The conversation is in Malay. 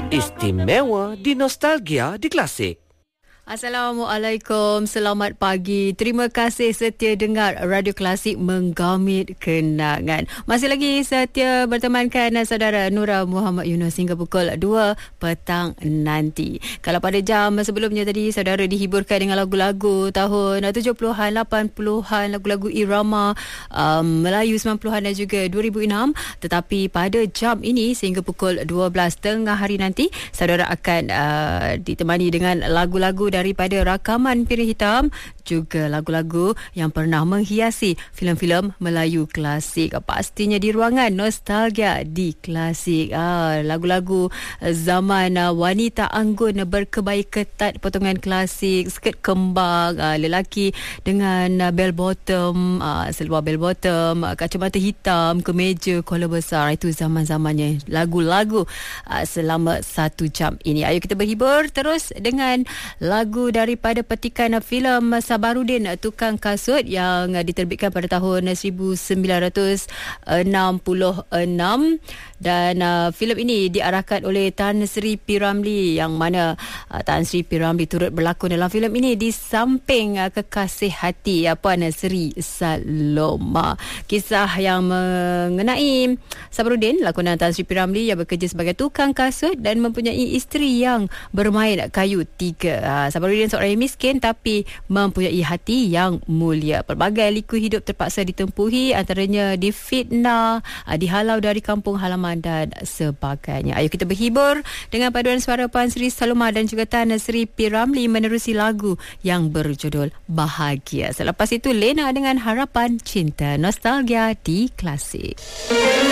Istimewa di Nostalgia di Klasik. Assalamualaikum, selamat pagi. Terima kasih setia dengar Radio Klasik Menggamit Kenangan. Masih lagi setia bertemankan saudara Nura Muhammad Yunus hingga pukul 2 petang nanti. Kalau pada jam sebelumnya tadi saudara dihiburkan dengan lagu-lagu tahun 70-an, 80-an, lagu-lagu irama Melayu 90-an dan juga 2006. Tetapi pada jam ini sehingga pukul 12 tengah hari nanti, saudara akan ditemani dengan lagu-lagu daripada rakaman Piring Hitam, juga lagu-lagu yang pernah menghiasi filem-filem Melayu klasik. Pastinya di ruangan Nostalgia di Klasik. Lagu-lagu zaman wanita anggun berkebaya ketat potongan klasik, skirt kembang, lelaki dengan bell bottom, seluar bell bottom, kacamata hitam, kemeja collar besar. Itu zaman-zamannya lagu-lagu selama 1 jam ini. Ayo kita berhibur terus dengan lagu daripada petikan filem Sabarudin Tukang Kasut yang diterbitkan pada tahun 1966, dan filem ini diarahkan oleh Tan Sri P. Ramlee, yang mana Tan Sri P. Ramlee turut berlakon dalam filem ini di samping kekasih hati Puan Sri Saloma. Kisah yang mengenai Sabarudin, lakonan Tan Sri P. Ramlee yang bekerja sebagai tukang kasut dan mempunyai isteri yang bermain kayu tiga. Sabarudin seorang yang miskin tapi mempunyai hati yang mulia. Pelbagai liku hidup terpaksa ditempuhi, antaranya difitnah, dihalau dari kampung halaman dan sebagainya. Ayo kita berhibur dengan paduan suara Puan Sri Saloma dan juga Tan Sri P. Ramlee menerusi lagu yang berjudul Bahagia. Selepas itu Lena dengan Harapan Cinta. Nostalgia di Klasik.